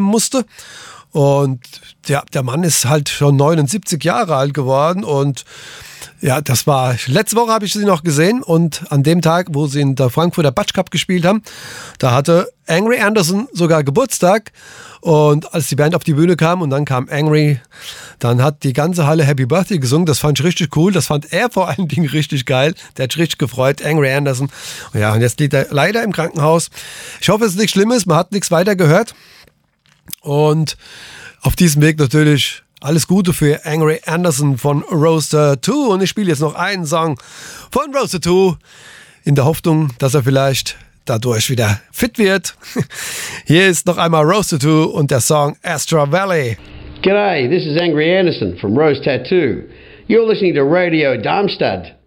musste. Und ja, der Mann ist halt schon 79 Jahre alt geworden und ja, das war, letzte Woche habe ich sie noch gesehen und an dem Tag, wo sie in der Frankfurter Batsch Cup gespielt haben, da hatte Angry Anderson sogar Geburtstag und als die Band auf die Bühne kam und dann kam Angry, dann hat die ganze Halle Happy Birthday gesungen, das fand ich richtig cool, das fand er vor allen Dingen richtig geil, der hat sich richtig gefreut, Angry Anderson. Ja, und jetzt liegt er leider im Krankenhaus. Ich hoffe, es ist nichts Schlimmes, man hat nichts weiter gehört und auf diesem Weg natürlich alles Gute für Angry Anderson von Roaster 2 und ich spiele jetzt noch einen Song von Roaster 2 in der Hoffnung, dass er vielleicht dadurch wieder fit wird. Hier ist noch einmal Roaster 2 und der Song Astra Valley. G'day, this is Angry Anderson from Rose Tattoo. You're listening to Radio Darmstadt.